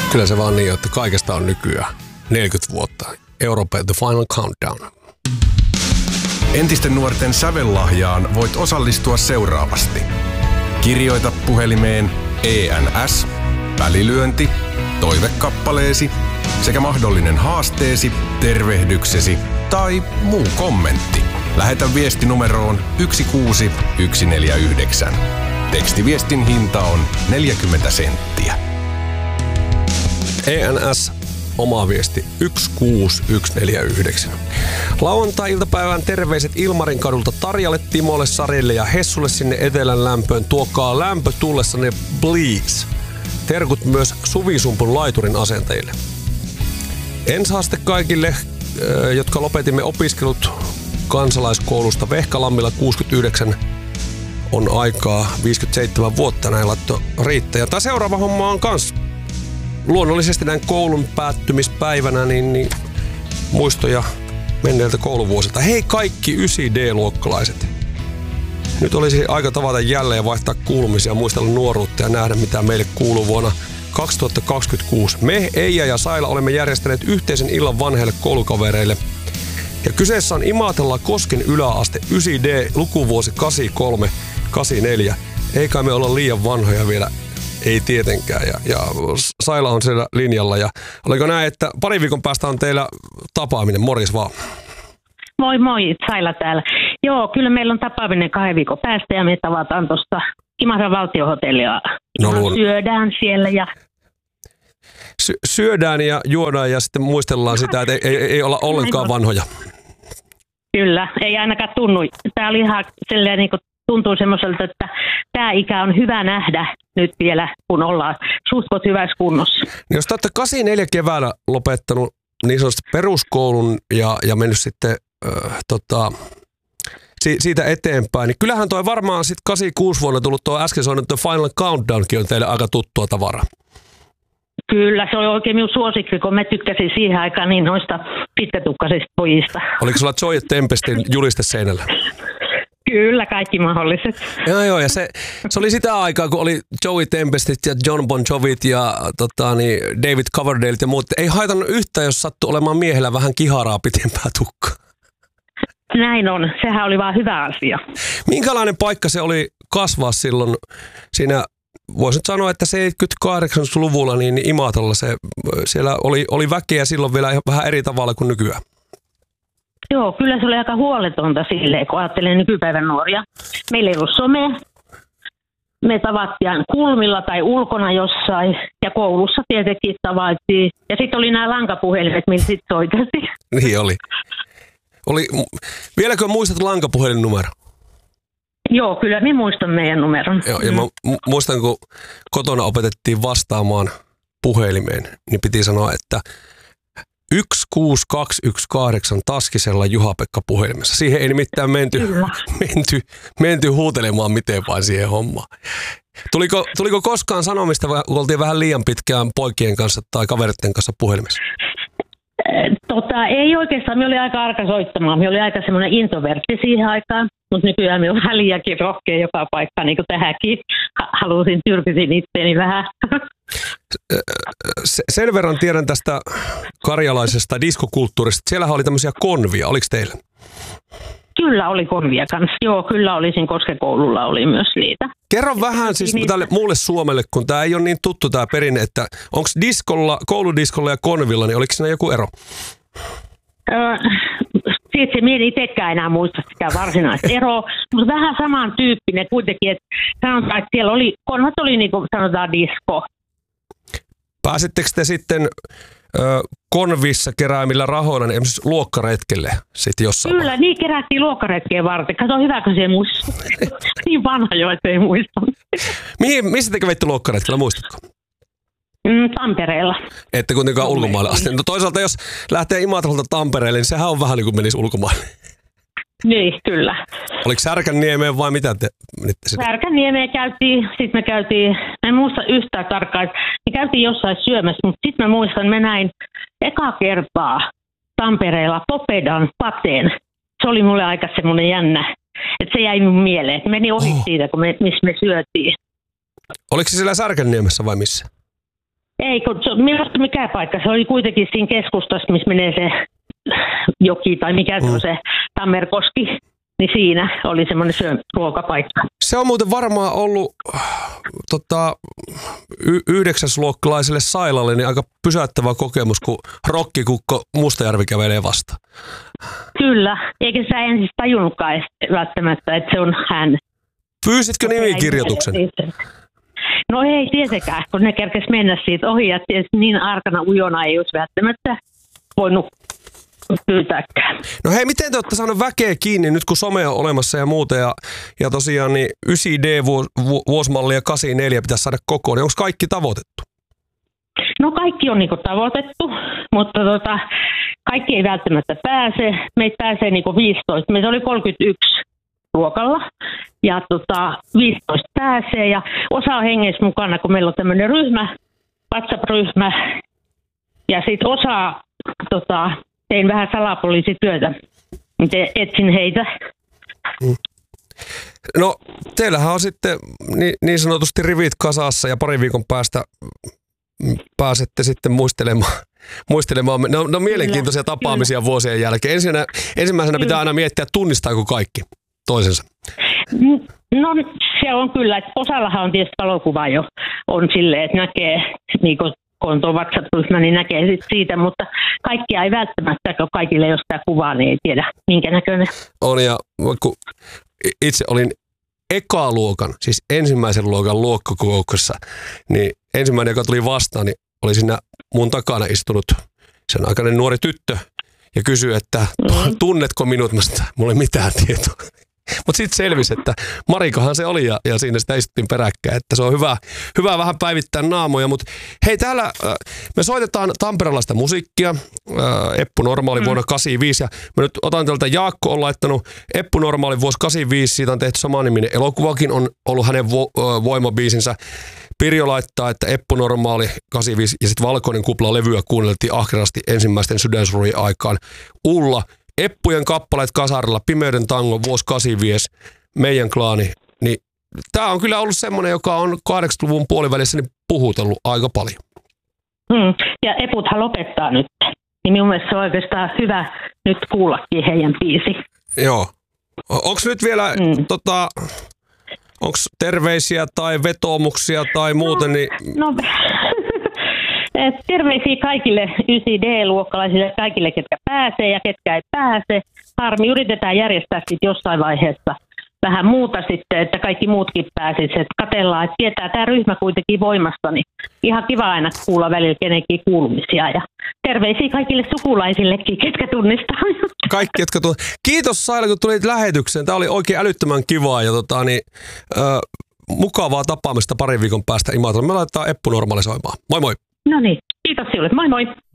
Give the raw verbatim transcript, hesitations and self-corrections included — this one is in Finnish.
Kyllä se vaan niin, että kaikesta on nykyään neljäkymmentä vuotta. Euroopan The Final Countdown. Entisten nuorten sävellahjaan voit osallistua seuraavasti. Kirjoita puhelimeen E N S, välilyönti, toivekappaleesi sekä mahdollinen haasteesi, tervehdyksesi tai muu kommentti. Lähetä viesti numeroon yksi kuusi yksi neljä yhdeksän. Tekstiviestin hinta on neljäkymmentä senttiä. E N S, oma viesti yksi kuusi yksi neljä yhdeksän. Lauantai-iltapäivän terveiset Ilmarin kadulta Tarjalle, Timolle, Sarille ja Hessulle sinne etelän lämpöön. Tuokaa lämpö tullessanne please. Terkut myös Suvisumpun laiturin asentajille. Ensihaaste kaikille, jotka lopetimme opiskelut kansalaiskoulusta Vehkalammilla kuusikymmentäyhdeksän. On aikaa viisikymmentäseitsemän vuotta, näin laitto riittäjä. Tämä seuraava homma on kans luonnollisesti näin koulun päättymispäivänä niin, niin muistoja menneiltä kouluvuosilta. Hei kaikki yhdeksän D-luokkalaiset. Nyt olisi aika tavata jälleen vaihtaa kuulumisia, muistella nuoruutta ja nähdä mitä meille kuuluu vuonna kaksituhattakaksikymmentäkuusi. Me, Eija ja Saila olemme järjestäneet yhteisen illan vanheille koulukavereille. Ja kyseessä on Imatella Kosken yläaste yhdeksän D lukuvuosi kahdeksankymmentäkolme kahdeksankymmentäneljä. Ei kai me olla liian vanhoja vielä. Ei tietenkään. Ja, ja Saila on siellä linjalla. Ja oliko näin, että parin viikon päästä on teillä tapaaminen? Morjes vaan. Moi moi, Saila täällä. Joo, kyllä meillä on tapaaminen kahden viikon päästä ja me tavataan tuosta Imaran valtiohotellia. No, luon... Syödään siellä ja... Sy- syödään ja juodaan ja sitten muistellaan sitä, että ei, ei, ei olla ollenkaan vanhoja. Kyllä, ei ainakaan tunnu. Tämä oli ihan silleen niin kuin tuntuu semmoiselta, että tämä ikä on hyvä nähdä nyt vielä, kun ollaan suhtkot hyvässä kunnossa. Jos te olette kahdeksankymmentäneljä keväällä lopettanut niin sanotusti peruskoulun ja, ja mennyt sitten äh, tota, si, siitä eteenpäin, niin kyllähän toi varmaan sitten kahdeksankymmentäkuusi vuonna tullut tuo äsken soinut tuo Final Countdownkin on teille aika tuttua tavaraa. Kyllä, se oli oikein minun suosikki, kun mä tykkäsin siihen aikaan niin noista pitkätukkaisista pojista. Oliko sulla Joy Tempestin juliste seinällä? Kyllä, kaikki mahdolliset. Joo, joo, ja se, se oli sitä aikaa, kun oli Joey Tempestit ja John Bon Jovit ja tota, niin David Coverdale ja muut. Ei haitannut yhtään, jos sattui olemaan miehellä vähän kiharaa pitempää tukkaa. Näin on, sehän oli vaan hyvä asia. Minkälainen paikka se oli kasvaa silloin siinä, voisin sanoa, että seitsemänkymmentäkahdeksankymmentäluvulla niin Imatralla se, siellä oli, oli väkeä silloin vielä vähän eri tavalla kuin nykyään. Joo, kyllä se oli aika huoletonta silleen, kun ajattelen nykypäivän nuoria. Meillä ei ollut somea. Me tavattiin kulmilla tai ulkona jossain ja koulussa tietenkin tavattiin. Ja sitten oli nämä lankapuhelimet, millä sitten soiteltiin. Niin oli. oli. Vieläkö muistat lankapuhelinnumero? Joo, kyllä minä muistan meidän numeron. Joo, ja mä muistan, kun kotona opetettiin vastaamaan puhelimeen, niin piti sanoa, että yksi kuusi kaksi yksi kahdeksan Taskisella Juha-Pekka puhelimessa. Siihen ei nimittäin menty, menty, menty huutelemaan miten vaan siihen hommaan. Tuliko, tuliko koskaan sanomista, kun oltiin vähän liian pitkään poikien kanssa tai kaveritten kanssa puhelimessa? Tota, ei oikeastaan. Minä olin aika arka soittamaan. Minä olin aika semmoinen introvertti siihen aikaan. Mutta nykyään minä olen vähän liiankin rohkea joka paikka, niin kuin tähänkin. Halusin, tyrkysin itseäni vähän. Sen verran tiedän tästä karjalaisesta diskokulttuurista. Siellähän oli tämmöisiä konvia. Oliko teillä? Kyllä oli konvia kanssa. Joo, kyllä olisin, koska koululla oli myös niitä. Kerro vähän siis tälle muulle Suomelle, kun tämä ei ole niin tuttu tämä perinne, että onko diskolla, kouludiskolla ja konvilla, niin oliko siinä joku ero? Öö, Sitten minä en itsekään enää muista sitä varsinaista eroa, mutta vähän samantyyppinen kuitenkin, että sanotaan, että siellä oli, konvat oli niin kuin sanotaan disko. Pääsittekö te sitten ö, konvissa keräämillä rahoilla niin esimerkiksi luokkaretkelle sitten jossain? Kyllä, vaiheessa? Niin kerättiin luokkaretkeen varten. Kato, hyväkö se muista? Niin vanha jo, että ei muista. Mihin, missä te kävitte luokkaretkellä, muistatko? Mm, Tampereella. Ette kuitenkaan ulkomaille asti. No toisaalta jos lähtee Imatralta Tampereelle, niin sehän on vähän niin kuin menisi ulkomaille. Niin, kyllä. Oliko Särkänniemeen vai mitä te menitte sitten? Särkänniemeen käytiin, sitten me käytiin, en muista yhtään tarkkaan, me käytiin jossain syömässä, mutta sitten mä muistan, me näin eka kertaa Tampereella Popedan pateen. Se oli mulle aika semmoinen jännä, että se jäi mun mieleen. Meni ohi oh. siitä, kun me, missä me syötiin. Oliko se siellä Särkänniemessä vai missä? Ei, kun se, minusta mikä paikka, se oli kuitenkin siinä keskustassa, missä menee se joki tai mikä se on se Tammerkoski, niin siinä oli semmoinen syö- ruokapaikka. Se on muuten varmaan ollut tota, y- yhdeksäsluokkalaiselle Sailalle niin aika pysäyttävä kokemus, kun rokkikukko Mustajärvi kävelee vastaan. Kyllä, eikä sitä ensin tajunnutkaan välttämättä, että se on hän. Pyysitkö nimikirjoituksen? No ei tietenkään, kun ne kerkesi mennä siitä ohi, ja niin arkana ujona ei olisi välttämättä voinut pyytääkään. No hei, miten te olette saanut väkeä kiinni nyt, kun some on olemassa ja muuta, ja, ja tosiaan niin yhdeksän D-vuosimalli ja kahdeksankymmentäneljä pitäisi saada kokoon, niin onko kaikki tavoitettu? No kaikki on niinku tavoitettu, mutta tota, kaikki ei välttämättä pääse. Meitä pääsee niinku viisitoista, meitä oli kolmekymmentäyksi luokalla, ja tota, viisitoista pääsee, ja osa on hengessä mukana, kun meillä on tämmöinen ryhmä, WhatsApp-ryhmä, ja sitten osa, tota, tein vähän salapoliisityötä, miten etsin heitä. Mm. No, teillähän on sitten niin, niin sanotusti rivit kasassa, ja parin viikon päästä pääsette sitten muistelemaan. muistelemaan. Ne on, ne on mielenkiintoisia kyllä, tapaamisia kyllä. vuosien jälkeen. Ensinnä, ensimmäisenä pitää aina miettiä, tunnistaako kaikki toisensa. No se on kyllä, että osallahan on tietysti valokuva jo on silleen, että näkee, niin kun on tuo WhatsApp-ryhmä, niin näkee siitä, mutta kaikkia ei välttämättä, kun kaikille jos sitä kuvaa, niin ei tiedä minkä näköinen. On, ja kun itse olin ekaluokan, siis ensimmäisen luokan luokkakokouksessa, niin ensimmäinen, joka tuli vastaan, niin oli siinä mun takana istunut sen aikainen nuori tyttö ja kysyi, että mm. tunnetko minut? Mä sanoin, mulla ei mitään tietoa. Mutta sitten selvisi, että Marikahan se oli ja, ja siinä sitä istuttiin peräkkäin, että se on hyvä, hyvä vähän päivittää naamoja. Mutta hei, täällä äh, me soitetaan tamperelaista musiikkia, äh, Eppu Normaali mm. vuonna kahdeksankymmentäviisi, ja mä nyt otan tältä, Jaakko on laittanut Eppu Normaali vuosi kahdeksankymmentäviisi, siitä on tehty samaniminen elokuvakin, on ollut hänen vo, äh, voimabiisinsä. Pirjo laittaa, että Eppu Normaali kahdeksankymmentäviisi ja sitten Valkoinen kupla levyä kuunneltiin ahkerasti ensimmäisten sydänsurien aikaan. Ulla, Eppujen kappaleet kasarilla, Pimeyden tango, vuosi kahdeksankymmentäviisi, Meidän klaani. Niin, tämä on kyllä ollut semmoinen, joka on kahdeksankymmentäluvun puolivälissä niin puhutellut aika paljon. Hmm. Ja Eputhan lopettaa nyt. Niin minun mielestä se on oikeastaan hyvä nyt kuullakin heidän biisi. Joo. Onko nyt vielä hmm. tota, onko terveisiä tai vetoomuksia tai muuten? Niin... No, no terveisiä kaikille yhdeksän D-luokkalaisille, kaikille, ketkä pääsee ja ketkä ei pääse. Harmi, yritetään järjestää sitten jossain vaiheessa vähän muuta sitten, että kaikki muutkin pääsisivät. Katsellaan, että tietää tämä ryhmä kuitenkin voimassa, niin ihan kiva aina kuulla välillä kenenkin kuulumisia. Ja terveisiä kaikille sukulaisillekin, ketkä tunnistaa. Kaikki, jotka tunnistaa. Kiitos Saila, kun tulit lähetykseen. Tämä oli oikein älyttömän kivaa ja tota, niin, äh, mukavaa tapaamista parin viikon päästä Imatralla. Me laitetaan Eppu Normaali soimaan. Moi moi! No niin, kiitos sinulle. Moi moi!